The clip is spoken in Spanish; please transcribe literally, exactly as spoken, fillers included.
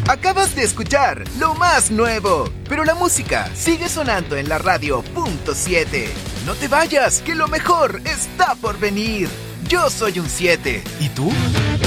Acabas de escuchar lo más nuevo, pero la música sigue sonando en la radio punto siete. No te vayas, que lo mejor está por venir. Yo soy un siete. ¿Y tú?